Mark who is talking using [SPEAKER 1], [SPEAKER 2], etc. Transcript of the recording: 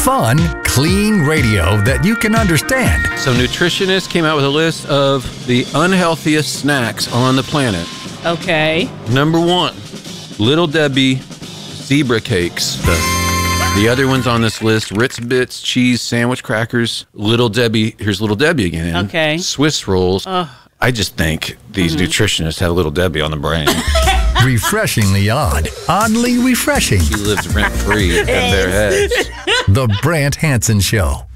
[SPEAKER 1] Fun, clean radio that you can understand.
[SPEAKER 2] So nutritionists came out with a list of the unhealthiest snacks on the planet.
[SPEAKER 3] Okay.
[SPEAKER 2] Number 1, Little Debbie zebra cakes. The other ones on this list, Ritz Bits, cheese, sandwich crackers, Little Debbie. Here's Little Debbie again.
[SPEAKER 3] Okay.
[SPEAKER 2] Swiss rolls. I just think these nutritionists have Little Debbie on the brain.
[SPEAKER 1] Refreshingly odd. Oddly refreshing.
[SPEAKER 2] She lives rent-free in their heads.
[SPEAKER 1] The Brant Hansen Show.